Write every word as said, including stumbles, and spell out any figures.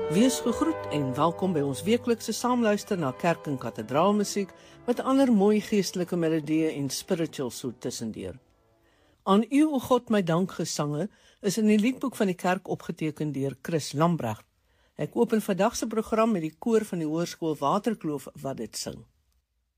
Wees gegroet en welkom by ons weeklikse saamluister na kerk- en kathedraalmusiek met ander mooi geestelike melodieë en spiritual so tussendeur. Aan U, o God, my dankgesange is in die liedboek van die kerk opgeteken deur Chris Lambrecht. Ek open vandag se program met die koor van die Hoërskool Waterkloof wat dit sing.